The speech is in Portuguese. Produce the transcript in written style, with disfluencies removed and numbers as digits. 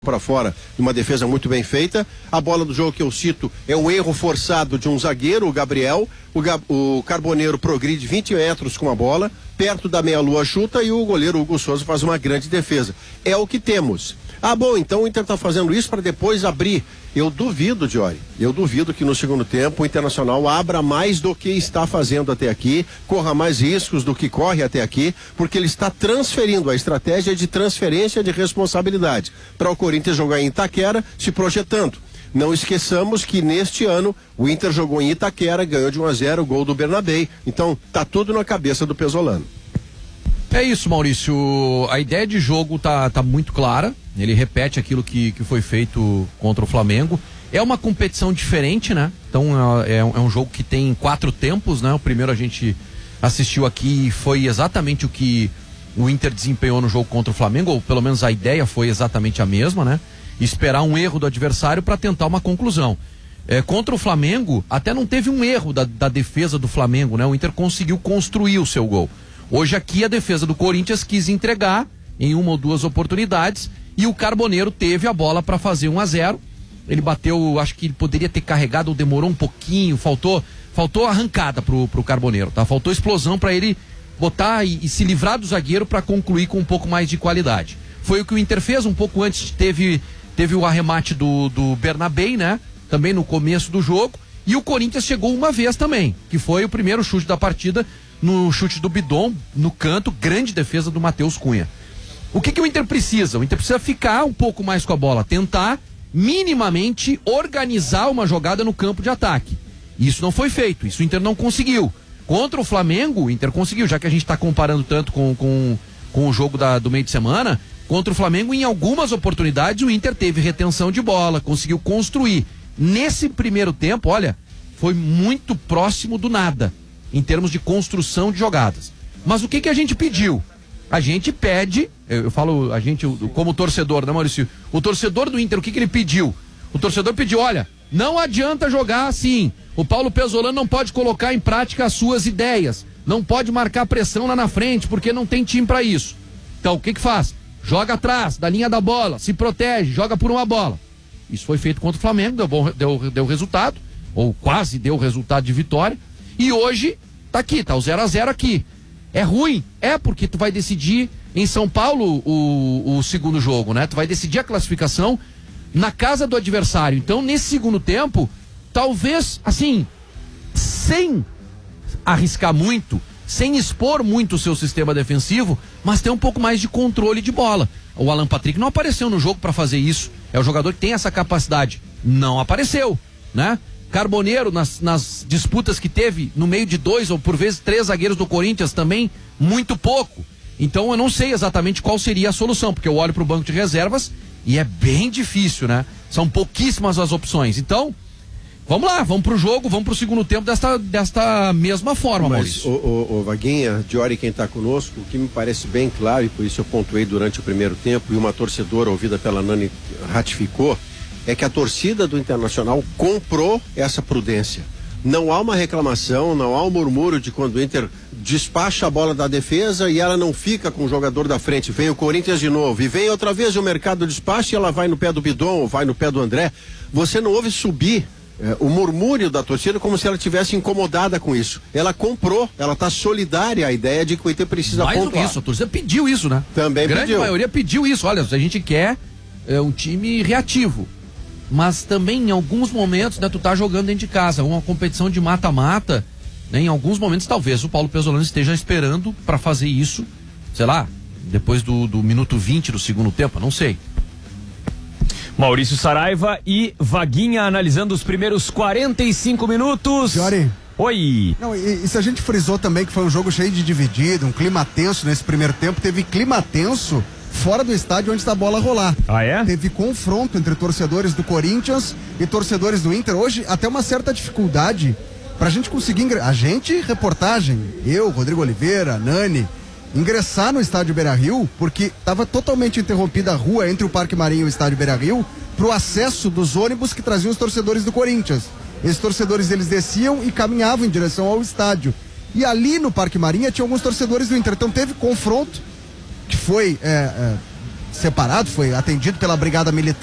para fora, uma defesa muito bem feita. A bola do jogo que eu cito é um erro forçado de um zagueiro, o Gabriel. O Carboneiro progride 20 metros com a bola, perto da meia-lua chuta e o goleiro Hugo Souza faz uma grande defesa. É o que temos. Ah, bom, então o Inter está fazendo isso para depois abrir. Eu duvido, Diori, que no segundo tempo o Internacional abra mais do que está fazendo até aqui, corra mais riscos do que corre até aqui, porque ele está transferindo a estratégia de transferência de responsabilidade para o Corinthians jogar em Itaquera, se projetando. Não esqueçamos que neste ano o Inter jogou em Itaquera, ganhou de 1-0 o gol do Bernabé. Então tá tudo na cabeça do Pesolano. É isso, Maurício. A ideia de jogo tá muito clara. Ele repete aquilo que foi feito contra o Flamengo. É uma competição diferente, né? Então é um jogo que tem 4 tempos, né? O primeiro a gente assistiu aqui e foi exatamente o que o Inter desempenhou no jogo contra o Flamengo, ou pelo menos a ideia foi exatamente a mesma, né? Esperar um erro do adversário para tentar uma conclusão. Contra o Flamengo, até não teve um erro da defesa do Flamengo, né? O Inter conseguiu construir o seu gol. Hoje aqui a defesa do Corinthians quis entregar em uma ou duas oportunidades e o Carboneiro teve a bola para fazer 1-0. Ele bateu, acho que ele poderia ter carregado ou demorou um pouquinho, faltou arrancada pro Carboneiro, tá? Faltou explosão para ele botar e se livrar do zagueiro para concluir com um pouco mais de qualidade. Foi o que o Inter fez, um pouco antes teve o arremate do Bernabé, né? Também no começo do jogo. E o Corinthians chegou uma vez também, que foi o primeiro chute da partida, no chute do Bidon, no canto, grande defesa do Matheus Cunha. O que o Inter precisa? O Inter precisa ficar um pouco mais com a bola, tentar minimamente organizar uma jogada no campo de ataque. Isso não foi feito, isso o Inter não conseguiu. Contra o Flamengo, o Inter conseguiu, já que a gente está comparando tanto com o jogo do meio de semana. Contra o Flamengo, em algumas oportunidades, o Inter teve retenção de bola, conseguiu construir. Nesse primeiro tempo, olha, foi muito próximo do nada, em termos de construção de jogadas. Mas o que a gente pediu? A gente pede, eu falo a gente como torcedor, né, Maurício? O torcedor do Inter, o que ele pediu? O torcedor pediu, olha, não adianta jogar assim. O Paulo Pesolano não pode colocar em prática as suas ideias. Não pode marcar pressão lá na frente, porque não tem time para isso. Então, o que faz? Joga atrás da linha da bola, se protege, joga por uma bola. Isso foi feito contra o Flamengo, deu resultado, ou quase deu resultado de vitória. E hoje, tá aqui, tá o 0-0 aqui. É ruim? É, porque tu vai decidir em São Paulo o segundo jogo, né? Tu vai decidir a classificação na casa do adversário. Então, nesse segundo tempo, talvez, assim, sem arriscar muito, sem expor muito o seu sistema defensivo, mas ter um pouco mais de controle de bola. O Alan Patrick não apareceu no jogo para fazer isso. É o jogador que tem essa capacidade. Não apareceu, né? Carboneiro, nas disputas que teve, no meio de 2 ou por vezes 3 zagueiros do Corinthians também, muito pouco. Então eu não sei exatamente qual seria a solução, porque eu olho para o banco de reservas e é bem difícil, né? São pouquíssimas as opções. Então, vamos lá, vamos pro jogo, vamos pro segundo tempo desta mesma forma, Maurício. Mas, Vaguinha, Diori, quem está conosco, o que me parece bem claro, e por isso eu pontuei durante o primeiro tempo, e uma torcedora ouvida pela Nani ratificou, é que a torcida do Internacional comprou essa prudência. Não há uma reclamação, não há um murmúrio de quando o Inter despacha a bola da defesa e ela não fica com o jogador da frente. Vem o Corinthians de novo e vem outra vez o mercado despacha e ela vai no pé do Bidon ou vai no pé do André. Você não ouve subir o murmúrio da torcida como se ela estivesse incomodada com isso. Ela comprou, ela está solidária à ideia de que o Inter precisa pontuar. Mais do que isso, a torcida pediu isso, né? Também pediu. A grande maioria pediu isso. Olha, a gente quer um time reativo. Mas também em alguns momentos, né, tu tá jogando dentro de casa, uma competição de mata-mata, né, em alguns momentos talvez o Paulo Pesolano esteja esperando para fazer isso, sei lá, depois do minuto 20 do segundo tempo, não sei. Maurício Saraiva e Vaguinha analisando os primeiros 45 minutos. Fiori. Oi. Não, e se a gente frisou também que foi um jogo cheio de dividido, um clima tenso nesse primeiro tempo, teve clima tenso fora do estádio onde está a bola rolar. Ah, é? Teve confronto entre torcedores do Corinthians e torcedores do Inter. Hoje, até uma certa dificuldade pra gente conseguir a gente, reportagem, eu, Rodrigo Oliveira, Nani, ingressar no estádio Beira-Rio, porque estava totalmente interrompida a rua entre o Parque Marinho e o estádio Beira-Rio pro acesso dos ônibus que traziam os torcedores do Corinthians. Esses torcedores, eles desciam e caminhavam em direção ao estádio. E ali no Parque Marinha tinha alguns torcedores do Inter. Então teve confronto que foi separado, foi atendido pela Brigada Militar.